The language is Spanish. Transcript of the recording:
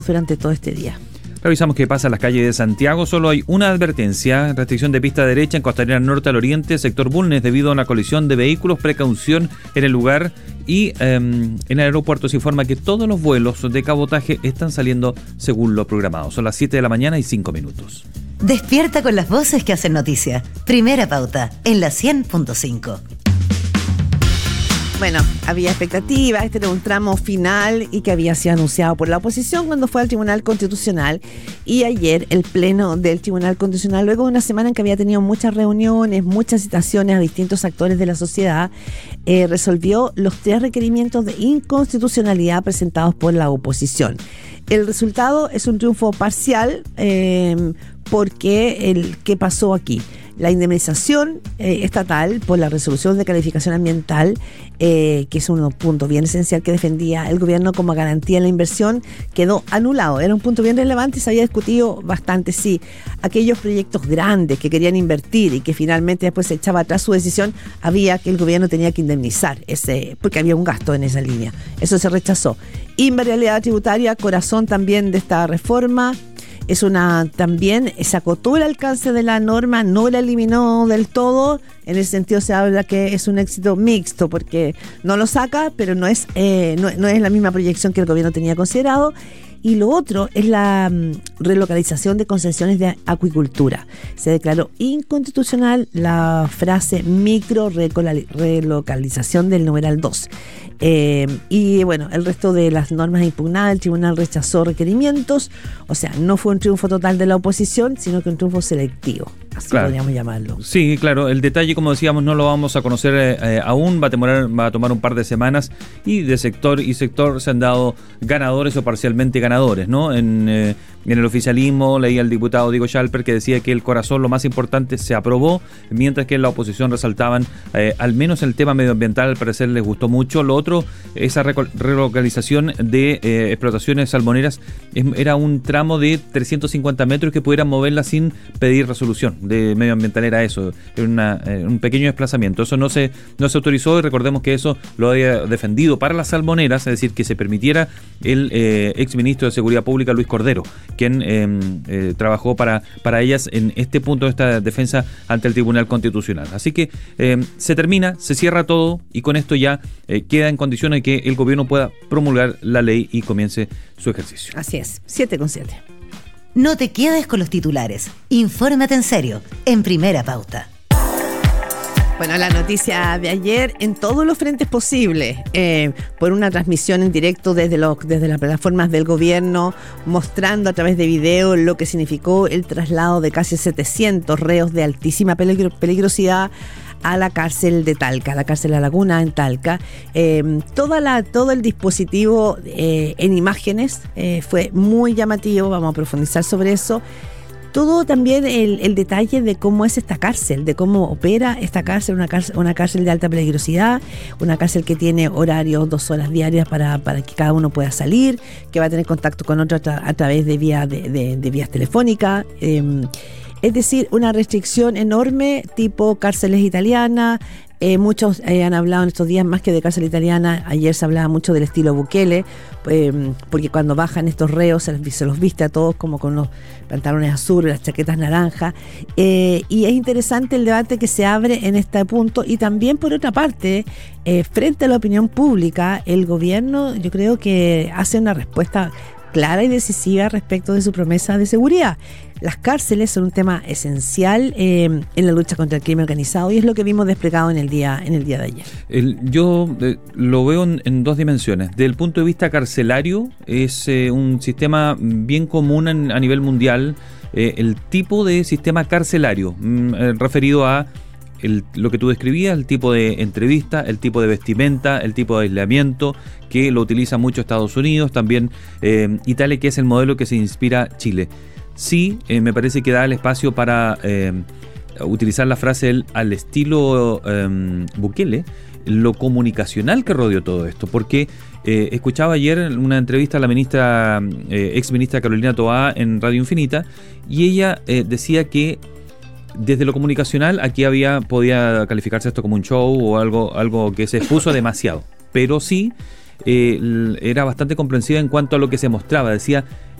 durante todo este día. Revisamos qué pasa en las calles de Santiago. Solo hay una advertencia: restricción de pista derecha en Costanera Norte al Oriente, sector Bulnes, debido a una colisión de vehículos. Precaución en el lugar. Y en el aeropuerto se informa que todos los vuelos de cabotaje están saliendo según lo programado. Son las 7 de la mañana y 5 minutos. Despierta con las voces que hacen noticia. Primera Pauta, en la 100.5. Bueno, había expectativas, este era un tramo final y que había sido anunciado por la oposición cuando fue al Tribunal Constitucional, y ayer el Pleno del Tribunal Constitucional, luego de una semana en que había tenido muchas reuniones, muchas citaciones a distintos actores de la sociedad, resolvió los 3 requerimientos de inconstitucionalidad presentados por la oposición. El resultado es un triunfo parcial porque ¿qué pasó aquí? La indemnización estatal por la resolución de calificación ambiental, que es un punto bien esencial que defendía el gobierno como garantía en la inversión, quedó anulado. Era un punto bien relevante y se había discutido bastante, sí. Aquellos proyectos grandes que querían invertir y que finalmente después se echaba atrás su decisión, había que el gobierno tenía que indemnizar porque había un gasto en esa línea. Eso se rechazó. Invariabilidad tributaria, corazón también de esta reforma. También se acotó el alcance de la norma, no la eliminó del todo. En ese sentido se habla que es un éxito mixto, porque no lo saca, pero no es la misma proyección que el gobierno tenía considerado. Y lo otro es la relocalización de concesiones de acuicultura. Se declaró inconstitucional la frase micro relocalización del numeral 2. Y bueno, el resto de las normas impugnadas, el tribunal rechazó requerimientos. O sea, no fue un triunfo total de la oposición, sino que un triunfo selectivo. Así podríamos llamarlo. Sí, claro. El detalle, como decíamos, no lo vamos a conocer aún. Va a tomar un par de semanas. Y de sector y sector se han dado ganadores o parcialmente ganadores, ¿no? En el oficialismo leí al diputado Diego Schalper que decía que el corazón, lo más importante, se aprobó, mientras que en la oposición resaltaban al menos el tema medioambiental. Al parecer les gustó mucho. Lo otro, esa relocalización de explotaciones salmoneras, era un tramo de 350 metros que pudieran moverla sin pedir resolución de medioambiental. Era eso, era un pequeño desplazamiento. Eso no se autorizó, y recordemos que eso lo había defendido para las salmoneras, es decir, que se permitiera el exministro de Seguridad Pública, Luis Cordero, quien trabajó para ellas en este punto de esta defensa ante el Tribunal Constitucional. Así que se termina, se cierra todo, y con esto ya queda en condiciones de que el gobierno pueda promulgar la ley y comience su ejercicio. Así es, 7:7. No te quedes con los titulares. Infórmate en serio, en Primera Pauta. Bueno, la noticia de ayer en todos los frentes posibles, por una transmisión en directo desde las plataformas del gobierno, mostrando a través de video lo que significó el traslado de casi 700 reos de altísima peligrosidad a la cárcel de Talca, a la cárcel La Laguna en Talca. Todo el dispositivo en imágenes fue muy llamativo. Vamos a profundizar sobre eso. Todo también el detalle de cómo es esta cárcel, de cómo opera esta cárcel, una cárcel de alta peligrosidad, una cárcel que tiene horarios 2 horas diarias para que cada uno pueda salir, que va a tener contacto con otro a través de vías telefónicas. Es decir, una restricción enorme tipo cárceles italianas. Muchos han hablado en estos días, más que de cárcel italiana, ayer se hablaba mucho del estilo Bukele, porque cuando bajan estos reos se los viste a todos como con los pantalones azules, las chaquetas naranjas, y es interesante el debate que se abre en este punto. Y también, por otra parte, frente a la opinión pública, el gobierno, yo creo que hace una respuesta clara y decisiva respecto de su promesa de seguridad. Las cárceles son un tema esencial en la lucha contra el crimen organizado, y es lo que vimos desplegado en el día de ayer. Yo lo veo en 2 dimensiones. Desde el punto de vista carcelario, es un sistema bien común a nivel mundial, el tipo de sistema carcelario, referido a lo que tú describías, el tipo de entrevista, el tipo de vestimenta, el tipo de aislamiento, que lo utiliza mucho Estados Unidos, también Italia, que es el modelo que se inspira Chile. Sí, me parece que da el espacio para utilizar la frase al estilo Bukele, lo comunicacional que rodeó todo esto, porque escuchaba ayer una entrevista a la ex ministra Carolina Toá en Radio Infinita, y ella decía que desde lo comunicacional aquí podía calificarse esto como un show o algo que se expuso demasiado, pero sí era bastante comprensiva en cuanto a lo que se mostraba. Decía,